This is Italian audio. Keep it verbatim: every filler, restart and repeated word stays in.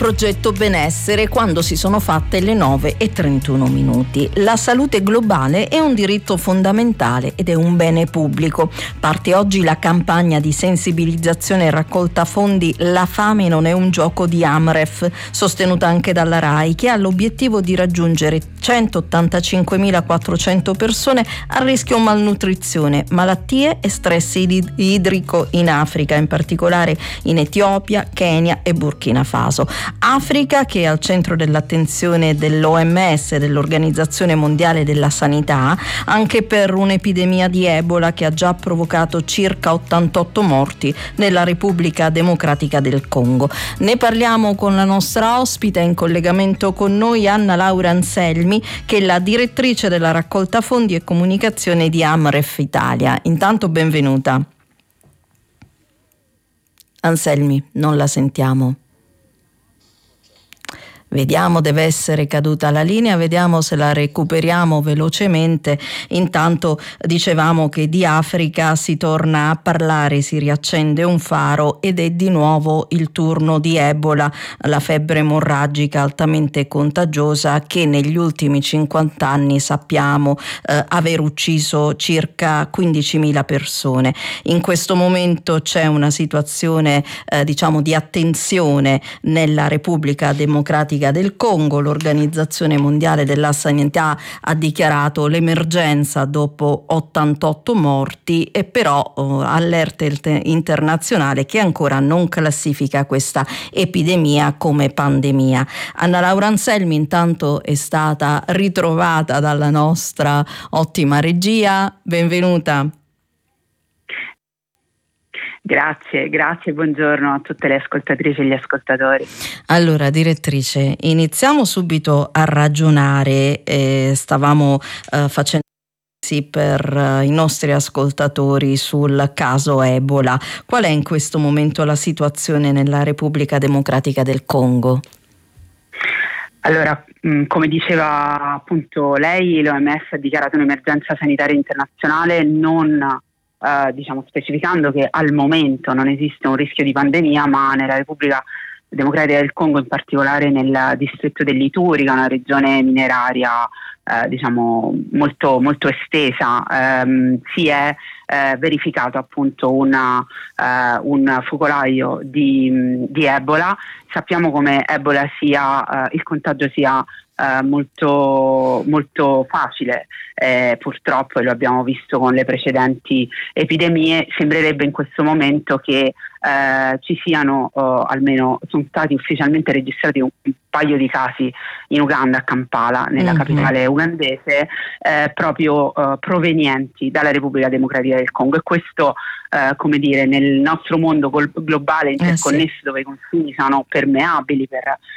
progetto benessere quando si sono fatte le nove e trentuno minuti. La salute globale è un diritto fondamentale ed è un bene pubblico. Parte oggi la campagna di sensibilizzazione e raccolta fondi La fame non è un gioco di Amref, sostenuta anche dalla RAI, che ha l'obiettivo di raggiungere centottantacinquemilaquattrocento persone a rischio malnutrizione, malattie e stress idrico in Africa, in particolare in Etiopia, Kenya e Burkina Faso. Africa che è al centro dell'attenzione dell'O M S, dell'Organizzazione Mondiale della Sanità, anche per un'epidemia di Ebola che ha già provocato circa ottantotto morti nella Repubblica Democratica del Congo. Ne parliamo con la nostra ospite, in collegamento con noi Anna Laura Anselmi, che è la direttrice della raccolta fondi e comunicazione di Amref Italia. Intanto benvenuta. Anselmi, non la sentiamo. Vediamo, deve essere caduta la linea, vediamo se la recuperiamo velocemente. Intanto dicevamo che di Africa si torna a parlare, si riaccende un faro ed è di nuovo il turno di Ebola, la febbre emorragica altamente contagiosa che negli ultimi cinquanta anni sappiamo eh, aver ucciso circa quindicimila persone. In questo momento c'è una situazione eh, diciamo di attenzione nella Repubblica Democratica del Congo. L'Organizzazione Mondiale della Sanità ha dichiarato l'emergenza dopo ottantotto morti e però oh, allerta internazionale che ancora non classifica questa epidemia come pandemia. Anna Laura Anselmi intanto è stata ritrovata dalla nostra ottima regia, benvenuta. Grazie, grazie, buongiorno a tutte le ascoltatrici e gli ascoltatori. Allora, direttrice, iniziamo subito a ragionare, eh, stavamo eh, facendo per uh, i nostri ascoltatori sul caso Ebola. Qual è in questo momento la situazione nella Repubblica Democratica del Congo? Allora, mh, come diceva appunto lei, l'O M S ha dichiarato un'emergenza sanitaria internazionale, non Uh, diciamo specificando che al momento non esiste un rischio di pandemia, ma nella Repubblica Democratica del Congo, in particolare nel distretto dell'Iturica, una regione mineraria uh, diciamo molto, molto estesa, um, si è uh, verificato appunto una, uh, un focolaio di, di Ebola. Sappiamo come Ebola sia, uh, il contagio sia Uh, molto, molto facile, eh, purtroppo, e lo abbiamo visto con le precedenti epidemie. Sembrerebbe in questo momento che eh, ci siano, uh, almeno sono stati ufficialmente registrati un, un paio di casi in Uganda, a Kampala, nella mm-hmm. capitale ugandese, eh, proprio uh, provenienti dalla Repubblica Democratica del Congo, e questo Uh, come dire, nel nostro mondo gol- globale interconnesso, eh sì. dove i confini sono permeabili per